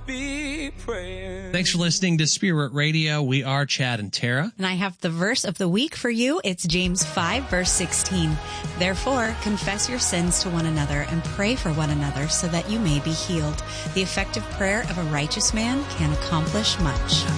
be praying. Thanks for listening to Spirit Radio. We are Chad and Tara. And I have the verse of the week for you. It's James 5, verse 16. Therefore, confess your sins to one another and pray for one another so that you may be healed. The effective prayer of a righteous man can accomplish much.